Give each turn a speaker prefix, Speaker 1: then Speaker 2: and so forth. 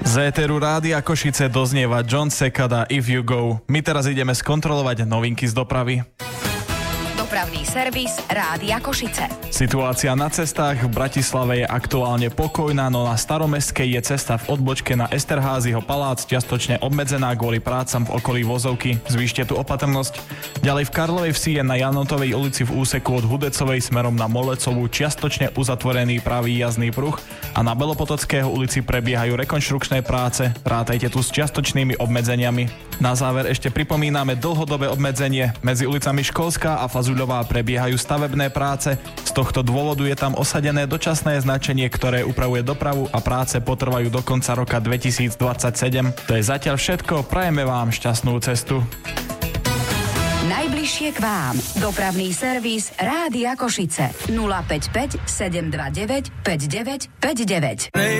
Speaker 1: Z éteru Rádia Košice doznieva John Secada If You Go. My teraz ideme skontrolovať novinky z dopravy.
Speaker 2: Dopravný servis Rádia Košice.
Speaker 1: Situácia na cestách v Bratislave je aktuálne pokojná, no na Staromestskej je cesta v odbočke na Esterházyho palác čiastočne obmedzená kvôli prácam v okolí Vozovky. Zvýšte tu opatrnosť. Ďalej v Karlovej Vsi je na Janotovej ulici v úseku od Hudecovej smerom na Molecovú čiastočne uzatvorený pravý jazdný pruh a na Belopotockého ulici prebiehajú rekonštrukčné práce. Rátajte tu s čiastočnými obmedzeniami. Na záver ešte pripomíname dlhodobé obmedzenie. Medzi ulicami Školská a Fazuľová prebiehajú stavebné práce. Z tohto dôvodu je tam osadené dočasné značenie, ktoré upravuje dopravu a práce potrvajú do konca roka 2027. To je zatiaľ všetko. Prajeme vám šťastnú cestu.
Speaker 2: Najbližšie k vám. Dopravný servis Rádia Košice. 055 729 5959.